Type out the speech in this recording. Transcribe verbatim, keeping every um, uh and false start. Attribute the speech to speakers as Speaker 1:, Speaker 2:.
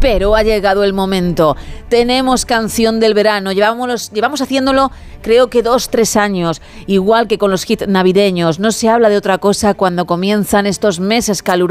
Speaker 1: pero ha llegado el momento. Tenemos canción del verano, llevamos, llevamos haciéndolo creo que dos, tres años, igual que con los hits navideños. No se habla de otra cosa cuando comienzan estos meses calurosos